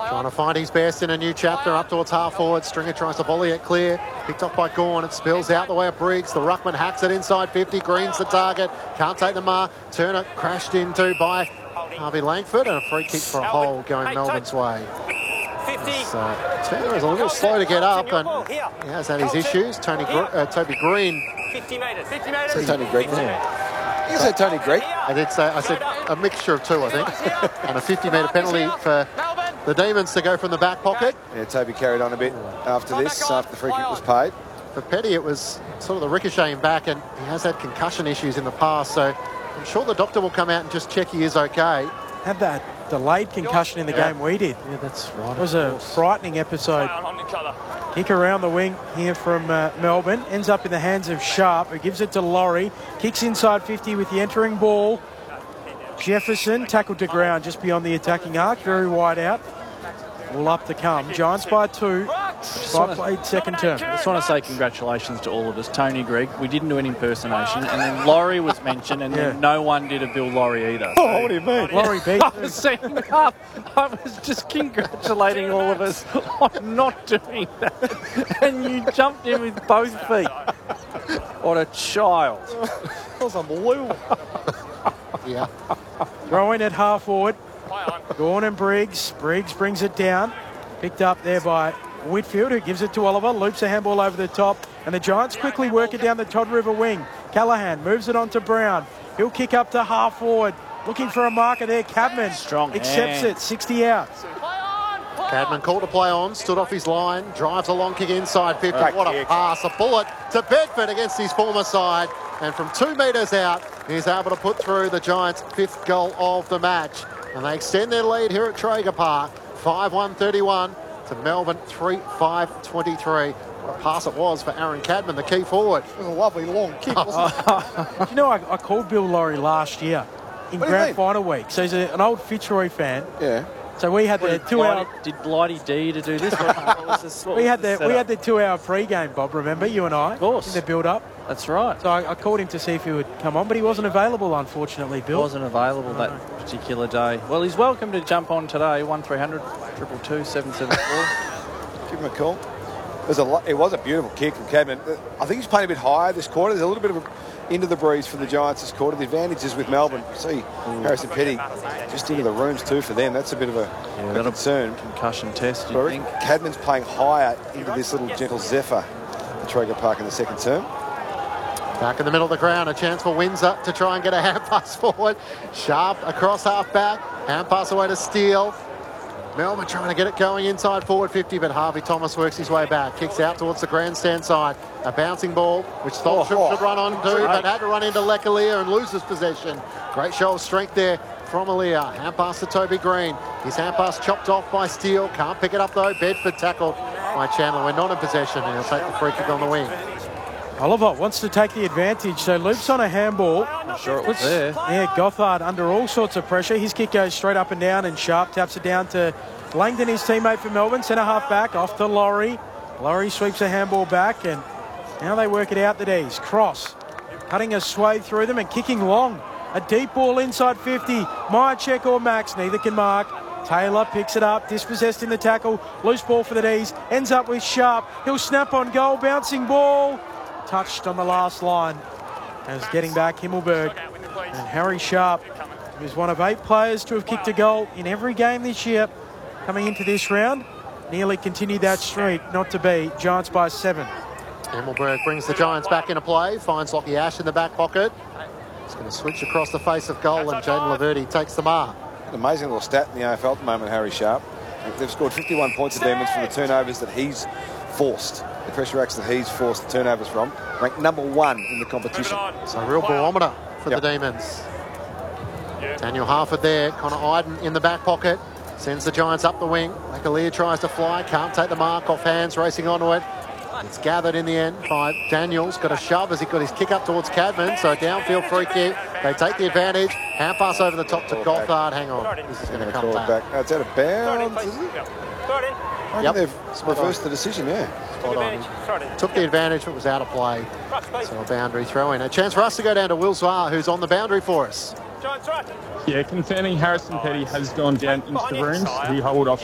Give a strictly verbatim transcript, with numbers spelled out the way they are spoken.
Trying to find his best in a new chapter up towards half forward. Stringer tries to volley it clear. Picked off by Gawn. It spills out the way of Briggs. The ruckman hacks it inside fifty. Green's the target. Can't take the mark. Turner crashed into by Harvey Langford. And a free kick for a hole going Melbourne's way. So Turner is a little slow to get up and he has had his issues. Tony Gr uh, Toby Green. fifty metres. fifty metres. Say Tony Greig. Yeah. You said Tony Greig. I did say, I said a mixture of two, I think. And a fifty metre penalty for the Demons to go from the back pocket. Yeah, Toby carried on a bit after this, after the free kick was paid. For Petty, it was sort of the ricocheting back, and he has had concussion issues in the past, so I'm sure the doctor will come out and just check he is okay. Had that delayed concussion in the yeah. game we did. Yeah, that's right. It was a frightening episode. Kick around the wing here from uh, Melbourne. Ends up in the hands of Sharp, who gives it to Laurie. Kicks inside fifty with the entering ball. Jefferson tackled to ground just beyond the attacking arc. Very wide out. All up to come. Giants by two. Five played second term. I just want to say congratulations to all of us. Tony Greig, we didn't do an impersonation, and then Laurie was mentioned, and yeah. then no one did a Bill Laurie either. So. Oh, what do you mean? Laurie beat. I was setting up. I was just congratulating all of us on not doing that, and you jumped in with both feet. What a child! That was unbelievable. Yeah. Throw in at half forward. Gawn and Briggs. Briggs brings it down. Picked up there by Whitfield, who gives it to Oliver. Loops a handball over the top. And the Giants quickly work it down the Todd River wing. Callahan moves it on to Brown. He'll kick up to half forward. Looking for a marker there. Cadman Strong accepts hand. it. sixty out. Cadman called to play on, stood off his line, drives a long kick inside fifty. Right What a kick. pass, a bullet to Bedford against his former side. And from two metres out, he's able to put through the Giants' fifth goal of the match. And they extend their lead here at Traeger Park, five one thirty-one to Melbourne three five twenty-three. What a pass it was for Aaron Cadman, the key forward. It was a lovely long kick, wasn't it? You know, I, I called Bill Laurie last year in What do you grand mean? final week. So he's a, an old Fitzroy fan. Yeah. So we had the two-hour. Did Blighty D to do this? What, what was this what We was had the the we setup? had the two-hour pre-game, Bob. Remember, you and I, Of course. in the build-up. That's right. So I, I called him to see if he would come on, but he wasn't available, unfortunately, Bill. Wasn't available that particular day. Well, he's welcome to jump on today. One three hundred two two two seven seven four. Give him a call. It was a, lo- it was a beautiful kick from Cadman. I think he's playing a bit higher this quarter. There's a little bit of a, into the breeze for the Giants this quarter. The advantage is with Melbourne. See, Harrison Petty just into the rooms too for them. That's a bit of a, Yeah, a that'll- concern. Concussion test, But you I think? reckon Cadman's playing higher into this little gentle zephyr at Traeger Park in the second term. Back in the middle of the ground, a chance for Windsor to try and get a hand pass forward. Sharp across half back, hand pass away to Steele. Melbourne trying to get it going inside forward fifty, but Harvey Thomas works his way back. Kicks out towards the grandstand side. A bouncing ball, which Stoltz Oh, should run on to, but had to run into Lecalier and loses possession. Great show of strength there from Alia. Hand pass to Toby Green. His hand pass chopped off by Steele. Can't pick it up though. Bedford tackled by Chandler. We're not in possession, and he'll take the free kick on the wing. Oliver wants to take the advantage, so loops on a handball. I'm sure it was there. Yeah, Gothard under all sorts of pressure. His kick goes straight up and down, and Sharp taps it down to Langdon, his teammate for Melbourne. Centre half back, off to Laurie. Laurie sweeps a handball back, and now they work it out the D's. Cross, cutting a swathe through them and kicking long. A deep ball inside fifty. Myercheck or Max, neither can mark. Taylor picks it up, dispossessed in the tackle. Loose ball for the D's, ends up with Sharp. He'll snap on goal, bouncing ball. Touched on the last line as getting back Himmelberg. And Harry Sharp, who's one of eight players to have kicked a goal in every game this year, coming into this round, nearly continued that streak, not to be. Giants by seven. Himmelberg brings the Giants back into play, finds Lockie Ash in the back pocket. He's going to switch across the face of goal, and Jaden Laverty takes the mark. An amazing little stat in the A F L at the moment, Harry Sharp. They've scored fifty-one points of Demons from the turnovers that he's forced. The pressure acts that he's forced the turnovers from. Ranked number one in the competition. So a real barometer for Yep. the Demons. Daniel Harford there, Connor Iden in the back pocket. Sends the Giants up the wing. Lecalier tries to fly, can't take the mark off hands, racing onto it. It's gathered in the end by Daniels. Got a shove as he got his kick up towards Cadman. So downfield free kick. They take the advantage. Hand pass over the top to Gothard. Hang on. This is going to come Call it back. back. Oh, it's out of bounds, is it? I Yep. think they've reversed the decision, yeah. Spot on. Took the advantage, but was out of play. So a boundary throw in. A chance for us to go down to Will Zwar, who's on the boundary for us. Yeah, concerning Harrison Petty has gone down into the rooms. He hobbled off